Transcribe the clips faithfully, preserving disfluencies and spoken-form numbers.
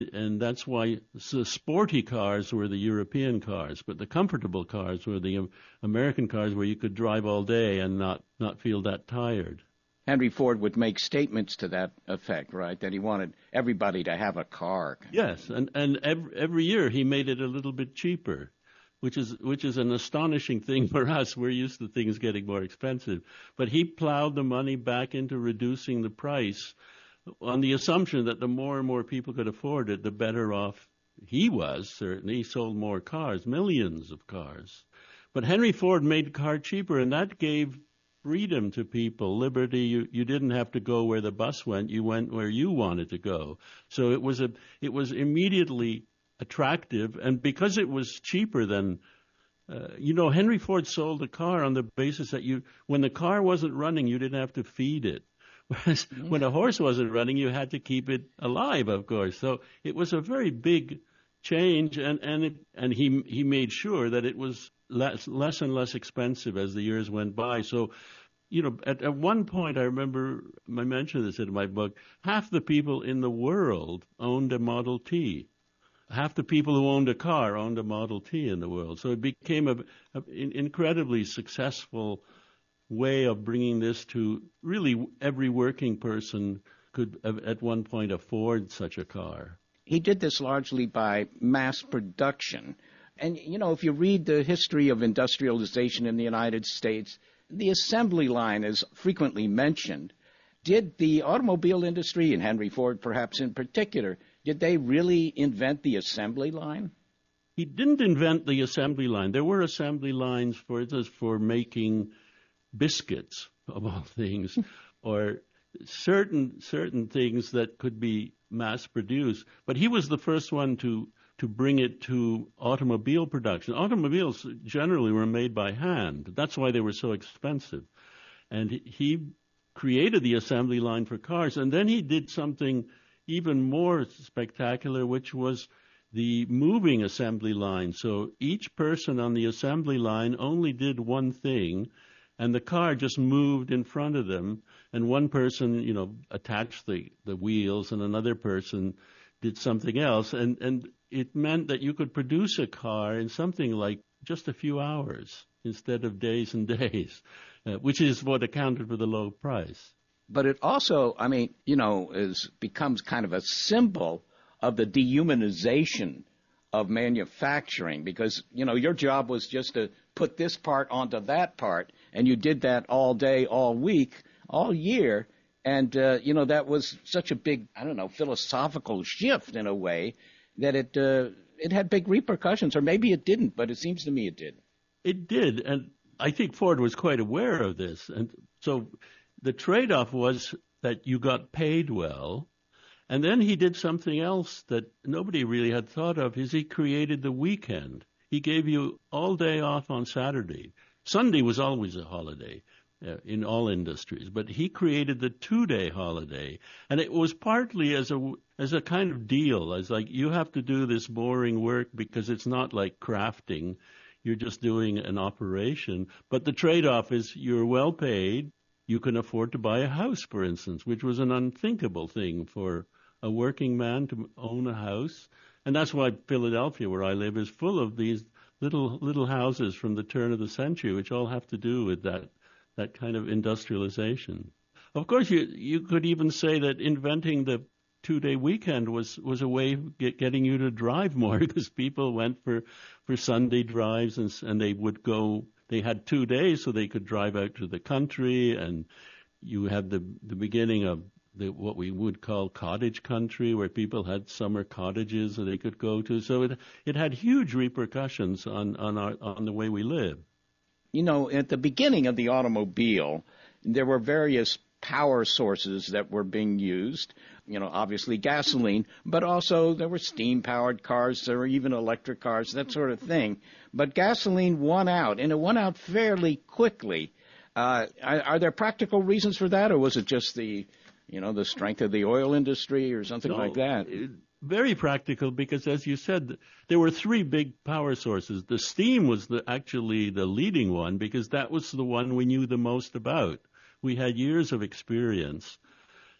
And that's why the sporty cars were the European cars, but the comfortable cars were the American cars where you could drive all day and not, not feel that tired. Henry Ford would make statements to that effect, right? That he wanted everybody to have a car. Yes, and, and every, every year he made it a little bit cheaper, which is which is an astonishing thing for us. We're used to things getting more expensive. But he plowed the money back into reducing the price on the assumption that the more and more people could afford it, the better off he was, certainly. He sold more cars, millions of cars. But Henry Ford made the car cheaper, and that gave freedom to people, liberty. You, you didn't have to go where the bus went. You went where you wanted to go. So it was a it was immediately attractive, and because it was cheaper than, uh, you know, Henry Ford sold a car on the basis that you, when the car wasn't running, you didn't have to feed it. Whereas mm-hmm. when a horse wasn't running, you had to keep it alive, of course. So it was a very big change, and and it, and he he made sure that it was less less and less expensive as the years went by. So, you know, at, at one point, I remember I mentioned this in my book. Half the people in the world owned a Model T. Half the people who owned a car owned a Model T in the world. So it became a, a an incredibly successful way of bringing this to really every working person could at one point afford such a car. He did this largely by mass production. And, you know, if you read the history of industrialization in the United States, the assembly line is frequently mentioned. Did the automobile industry, and Henry Ford perhaps in particular, did they really invent the assembly line? He didn't invent the assembly line. There were assembly lines for for making biscuits, of all things, or certain certain things that could be mass-produced. But he was the first one to to bring it to automobile production. Automobiles generally were made by hand. That's why they were so expensive. And he created the assembly line for cars. And then he did something even more spectacular, which was the moving assembly line. So each person on the assembly line only did one thing, and the car just moved in front of them. And one person, you know, attached the, the wheels, and another person did something else. And, and it meant that you could produce a car in something like just a few hours instead of days and days, uh, which is what accounted for the low price. But it also, I mean, you know, is becomes kind of a symbol of the dehumanization of manufacturing, because, you know, your job was just to put this part onto that part, and you did that all day, all week, all year. And, uh, you know, that was such a big, I don't know, philosophical shift in a way that it uh, it had big repercussions, or maybe it didn't, but it seems to me it did. It did, and I think Ford was quite aware of this. And so the trade-off was that you got paid well, and then he did something else that nobody really had thought of, is he created the weekend. He gave you all day off on Saturday. Sunday was always a holiday uh, in all industries, but he created the two-day holiday, and it was partly as a as a kind of deal, as like, you have to do this boring work because it's not like crafting. You're just doing an operation, but the trade-off is you're well paid. You can afford to buy a house, for instance, which was an unthinkable thing for a working man to own a house. And that's why Philadelphia, where I live, is full of these little little houses from the turn of the century, which all have to do with that that kind of industrialization. Of course, you you could even say that inventing the two-day weekend was, was a way of get, getting you to drive more, because people went for, for Sunday drives, and, and they would go, they had two days so they could drive out to the country, and you had the, the beginning of the, what we would call cottage country, where people had summer cottages that they could go to. So it it had huge repercussions on, on our on the way we live. You know, at the beginning of the automobile, there were various power sources that were being used. You know, obviously gasoline, but also there were steam-powered cars, there were even electric cars, that sort of thing. But gasoline won out, and it won out fairly quickly. Uh, are, are there practical reasons for that, or was it just the, you know, the strength of the oil industry or something no, like that? It, very practical, because as you said, there were three big power sources. The steam was the, actually the leading one, because that was the one we knew the most about. We had years of experience.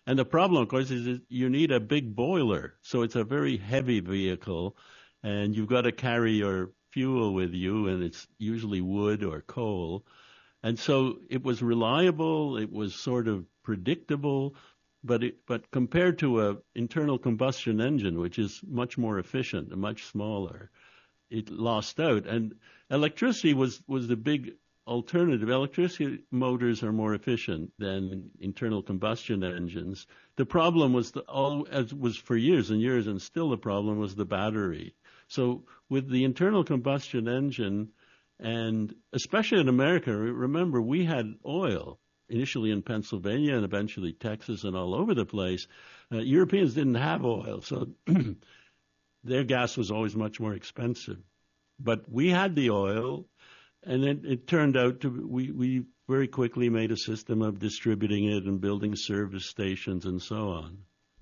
And the problem, of course, is that you need a big boiler. So it's a very heavy vehicle, and you've got to carry your fuel with you, and it's usually wood or coal. And so it was reliable, it was sort of predictable, but it, but compared to a internal combustion engine, which is much more efficient and much smaller, it lost out. And electricity was, was the big alternative. Electricity motors are more efficient than internal combustion engines. The problem was, the, all, as was for years and years, and still the problem was the battery. So with the internal combustion engine, and especially in America, remember, we had oil initially in Pennsylvania and eventually Texas and all over the place. Uh, Europeans didn't have oil, so their gas was always much more expensive. But we had the oil, and it, it turned out to, we, we very quickly made a system of distributing it and building service stations and so on.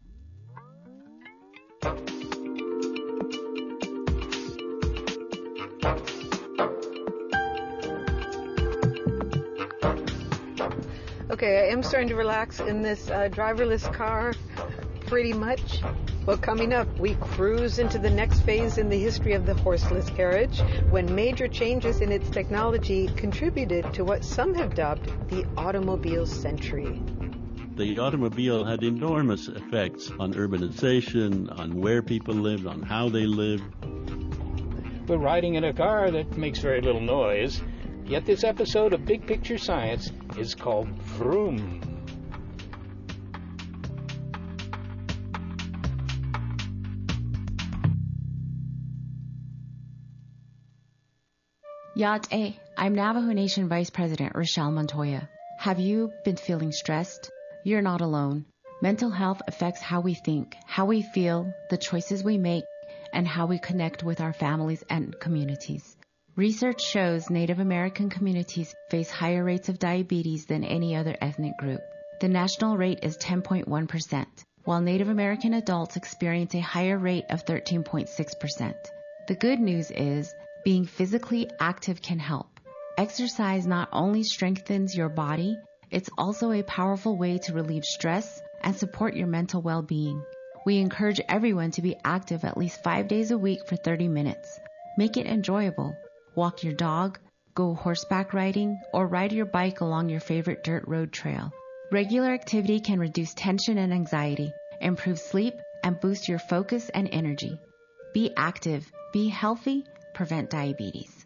Okay, I am starting to relax in this uh, driverless car, pretty much. Well, coming up, we cruise into the next phase in the history of the horseless carriage, when major changes in its technology contributed to what some have dubbed the automobile century. The automobile had enormous effects on urbanization, on where people lived, on how they lived. We're riding in a car that makes very little noise, yet this episode of Big Picture Science is called Vroom. Ya'at'e, I'm Navajo Nation Vice President Rochelle Montoya. Have you been feeling stressed? You're not alone. Mental health affects how we think, how we feel, the choices we make, and how we connect with our families and communities. Research shows Native American communities face higher rates of diabetes than any other ethnic group. The national rate is ten point one percent, while Native American adults experience a higher rate of thirteen point six percent. The good news is being physically active can help. Exercise not only strengthens your body, it's also a powerful way to relieve stress and support your mental well-being. We encourage everyone to be active at least five days a week for thirty minutes. Make it enjoyable. Walk your dog, go horseback riding, or ride your bike along your favorite dirt road trail. Regular activity can reduce tension and anxiety, improve sleep, and boost your focus and energy. Be active, be healthy, prevent diabetes.